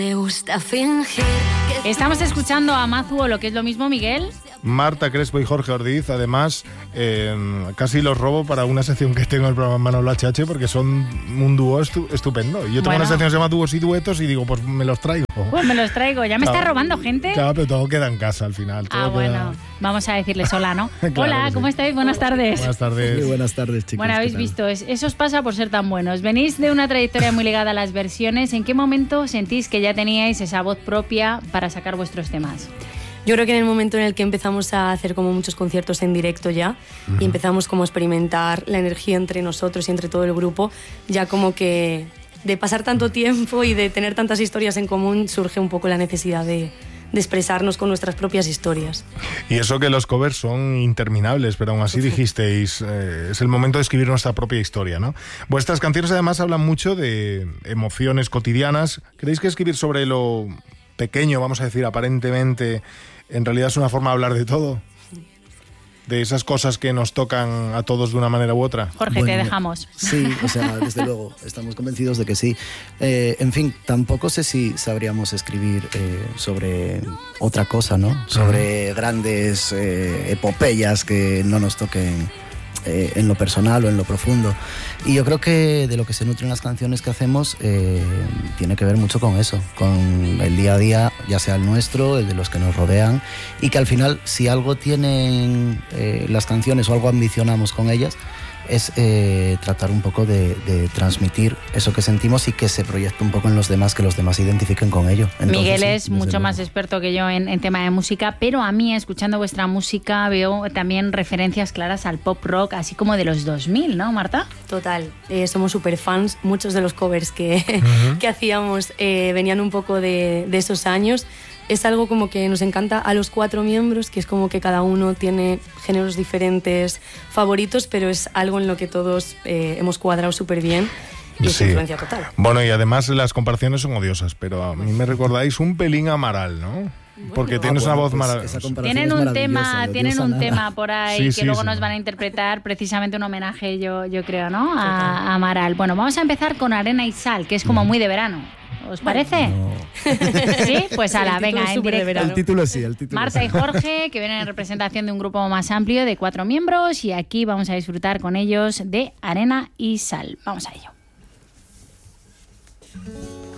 Me gusta fingir que... Estamos escuchando a Mazu, o lo que es lo mismo, Miguel. Marta Crespo y Jorge Ordiz, además, casi los robo para una sección que tengo en el programa Manolo HH, porque son un dúo estupendo. Y yo tengo una sección que se llama Dúos y Duetos y digo, pues me los traigo. Pues me los traigo. ¿Ya me está robando gente? Claro, pero todo queda en casa al final. Bueno, vamos a decirles hola, ¿no? Claro, hola, sí. ¿cómo estáis? Buenas tardes. Buenas tardes. Muy buenas tardes, chicos. Bueno, habéis visto, eso os pasa por ser tan buenos. Venís de una trayectoria muy ligada a las versiones. ¿En qué momento sentís que ya teníais esa voz propia para sacar vuestros temas? Yo creo que en el momento en el que empezamos a hacer como muchos conciertos en directo ya y empezamos como a experimentar la energía entre nosotros y entre todo el grupo, ya como que de pasar tanto tiempo y de tener tantas historias en común surge un poco la necesidad de expresarnos con nuestras propias historias. Y eso que los covers son interminables, pero aún así dijisteis, es el momento de escribir nuestra propia historia, ¿no? Vuestras canciones además hablan mucho de emociones cotidianas. ¿Creéis que escribir sobre lo pequeño, vamos a decir, aparentemente, en realidad es una forma de hablar de todo? De esas cosas que nos tocan a todos de una manera u otra. Jorge, te dejamos. Sí, o sea, desde luego, estamos convencidos de que sí. En fin, tampoco sé si sabríamos escribir sobre otra cosa, ¿no? Sobre grandes epopeyas que no nos toquen en lo personal o en lo profundo. Y yo creo que de lo que se nutren las canciones que hacemos tiene que ver mucho con eso, con el día a día, ya sea el nuestro, el de los que nos rodean, y que al final, si algo tienen las canciones o algo ambicionamos con ellas, es tratar un poco de transmitir eso que sentimos y que se proyecte un poco en los demás, que los demás se identifiquen con ello. Entonces, Miguel es sí, mucho luego más experto que yo en tema de música, pero a mí, escuchando vuestra música, veo también referencias claras al pop rock, así como de los 2000, ¿no, Marta? Total, somos súper fans. Muchos de los covers que hacíamos venían un poco de esos años. Es algo como que nos encanta a los 4 miembros, que es como que cada uno tiene géneros diferentes favoritos, pero es algo en lo que todos hemos cuadrado súper bien y es influencia total. Bueno, y además las comparaciones son odiosas, pero a mí me recordáis un pelín a Amaral, ¿no? Porque tienes una voz maravillosa. Tienen un tema por ahí que luego nos van a interpretar, precisamente un homenaje, yo creo, ¿no? A Amaral. Bueno, vamos a empezar con Arena y Sal, que es como muy de verano. ¿Os parece? No. Sí, pues ala, venga, en directo. El título sí, Marta y Jorge, que vienen en representación de un grupo más amplio de 4 miembros, y aquí vamos a disfrutar con ellos de Arena y Sal. Vamos a ello.